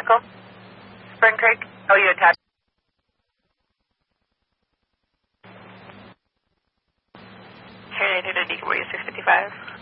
Echo. Spring Creek. Oh, you attached. Here, 800 Deacon, 655.